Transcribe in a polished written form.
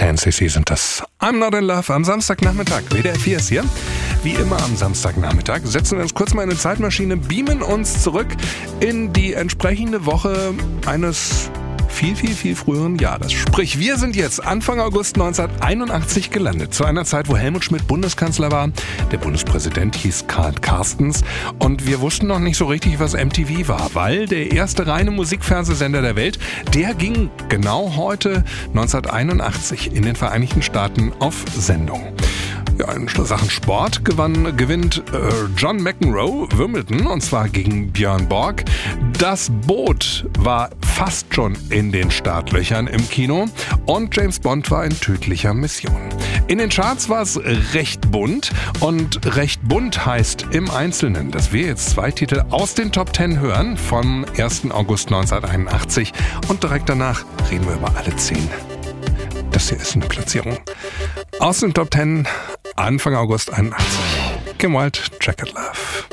10cc sind das. I'm Not in Love am Samstagnachmittag. WDR 4 ist hier. Wie immer am Samstagnachmittag setzen wir uns kurz mal in eine Zeitmaschine, beamen uns zurück in die entsprechende Woche eines viel früheren Jahres. Sprich, wir sind jetzt Anfang August 1981 gelandet. Zu einer Zeit, wo Helmut Schmidt Bundeskanzler war. Der Bundespräsident hieß Karl Carstens. Und wir wussten noch nicht so richtig, was MTV war, weil der erste reine Musikfernsehsender der Welt, der ging genau heute 1981 in den Vereinigten Staaten auf Sendung. Ja, in Sachen Sport gewinnt John McEnroe Wimbledon, und zwar gegen Björn Borg. Das Boot war fast schon in den Startlöchern im Kino und James Bond war in tödlicher Mission. In den Charts war es recht bunt, und recht bunt heißt im Einzelnen, dass wir jetzt 2 Titel aus den Top 10 hören vom 1. August 1981 und direkt danach reden wir über alle 10. Das hier ist eine Platzierung aus den Top 10 Anfang August 81. Kim Wilde, Jacket Love.